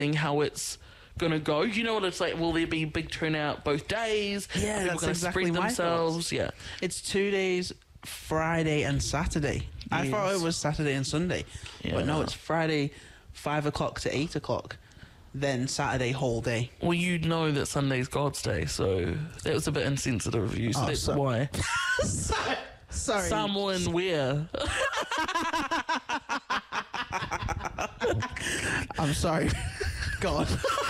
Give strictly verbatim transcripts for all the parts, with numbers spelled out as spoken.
how it's gonna go. You know what it's like? Will there be big turnout both days? Yeah, Are people that's gonna exactly spread my themselves. Yeah, It's two days, Friday and Saturday. I Yes. thought it was Saturday and Sunday, but no, Yeah. it's Friday, five o'clock to eight o'clock, then Saturday whole day. well, you know that Sunday's God's Day, so that was a bit insensitive of you. So Oh, that's so- why. Sorry. Someone where? I'm sorry. God.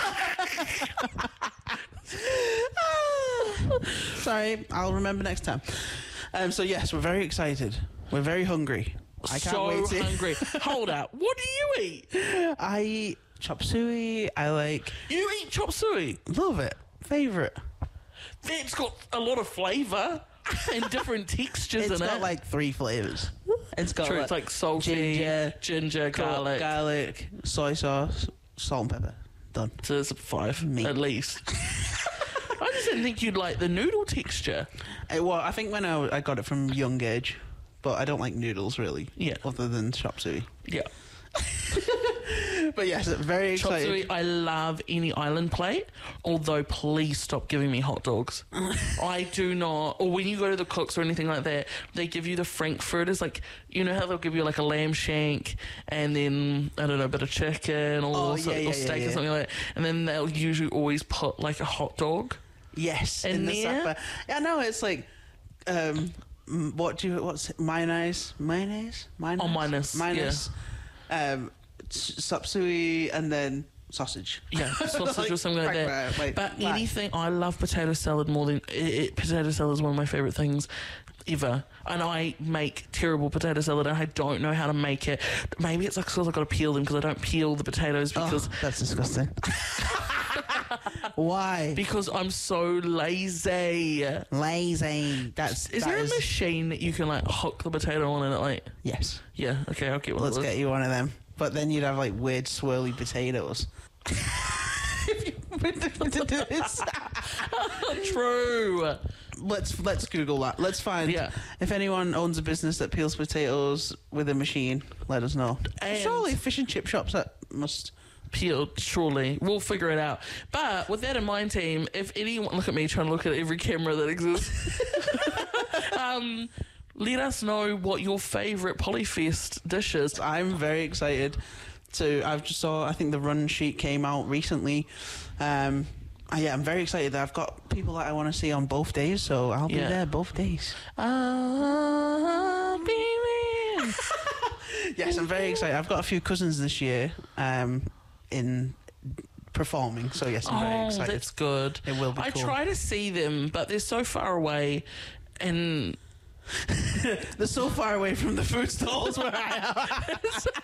Sorry, I'll remember next time. Um, so yes, we're very excited. We're very hungry. I can't so wait to. hungry. Hold up. What do you eat? I eat chop suey. I like You eat chop suey. love it. Favorite. It's got a lot of flavour and different textures It's in got it. like three flavors. It's got True, like, it's like salty, ginger, ginger, garlic. garlic, soy sauce, salt and pepper. Done. So it's a five Me. at least. I just didn't think you'd like the noodle texture. Uh, well, I think when I, I got it from young age, but I don't like noodles really. Yeah. Other than chop suey. Yeah. But yes, very Chop excited. suey, I love any island plate, although please stop giving me hot dogs. I do not. Or when you go to the Cooks or anything like that, they give you the frankfurters, like, you know how they'll give you like a lamb shank and then, I don't know, a bit of chicken or, Oh, so- yeah, yeah, or steak yeah, or yeah. something like that. And then they'll usually always put like a hot dog. Yes, In in the there? supper. Yeah, no, it's like, um, m- what do you what's it? mayonnaise, mayonnaise, mayonnaise, Oh, minus, mayonnaise, um, chop suey, and then sausage. Yeah, sausage or something like Like, that. uh, like, but like- anything, I love potato salad more than it, it, potato salad is one of my favorite things ever. And I make terrible potato salad, and I don't know how to make it. Maybe it's like because I've got to peel them because I don't peel the potatoes because Oh, that's disgusting. Why? because I'm so lazy. Lazy. That's Is that there a is- machine that you can like hook the potato on and it like? Yes. Yeah, okay, I'll get one. Let's of those. get you one of them. But then you'd have like weird swirly potatoes. If you wanted to do this. True. Let's let's Google that. Let's find Yeah. if anyone owns a business that peels potatoes with a machine. Let us know. And- Surely fish and chip shops that must. Peeled, surely. We'll figure it out. But with that in mind, team, if anyone, look at me trying to look at every camera that exists. um, let us know what your favourite Polyfest dish is. I'm very excited to. I've just saw. I think the run sheet came out recently. Um, uh, yeah, I'm very excited that I've got people that I want to see on both days. So I'll be Yeah. there both days. I'll be there. Yes, I'm very excited. I've got a few cousins this year. Um, in performing, so yes, I'm very Oh, excited. that's good. It will be I cool. try to see them, but they're so far away, and They're so far away from the food stalls where I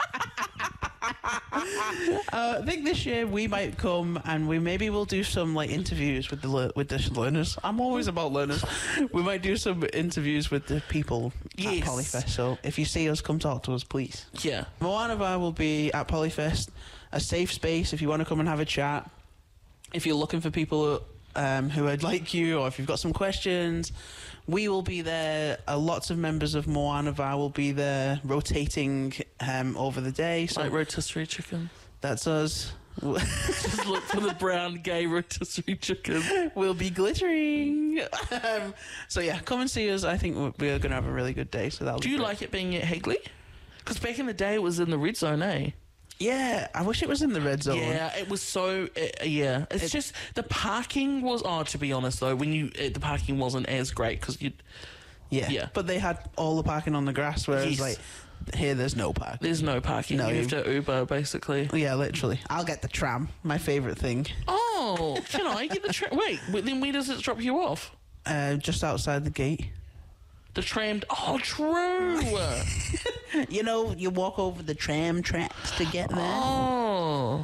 am. uh, I think this year we might come and we maybe we'll do some like interviews with the lear- with the learners. I'm always about learners. We might do some interviews with the people Yes. at Polyfest. So if you see us, come talk to us, please. yeah. Moana Bar will be at Polyfest, a safe space if you want to come and have a chat. If you're looking for people um, who would like you, or if you've got some questions, we will be there. Uh, lots of members of Moana Bar will be there, rotating um, over the day. So Like rotisserie chicken. that's us. Just look for the brown gay rotisserie chicken. We'll be glittering. um, so yeah, come and see us. I think we're- we're going to have a really good day. So that'll Do be you great. like it being at Hagley? Because back in the day, it was in the red zone, eh? Yeah, I wish it was in the red zone. Yeah, it was so. Uh, yeah, it's It- just the parking was. Oh, to be honest though, when you uh, the parking wasn't as great because you yeah, Yeah. But they had all the parking on the grass, whereas Yes. like here, there's no parking. there's no parking. No, you have you- to Uber basically. Yeah, literally. I'll get the tram. My favourite thing. Oh, can I get the tram? Wait, wait, then where does it drop you off? Uh, just outside the gate. The tram. Oh, true. You know, you walk over the tram tracks to get there. oh,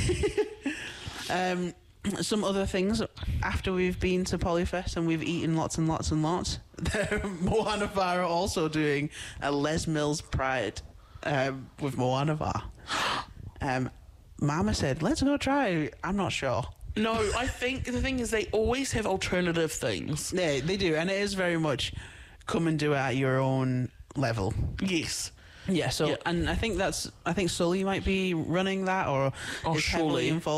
Um, some other things. After we've been to Polyfest and we've eaten lots and lots and lots, Moana Bar are also doing a Les Mills Pride um, with Moana Bar. Um, Mama said, let's go try. I'm not sure. no. I think the thing is they always have alternative things. Yeah, they do. And it is very much come and do it at your own level. Yes. Yeah, so Yeah. and I think that's I think Sully might be running that or Oh, is heavily surely. involved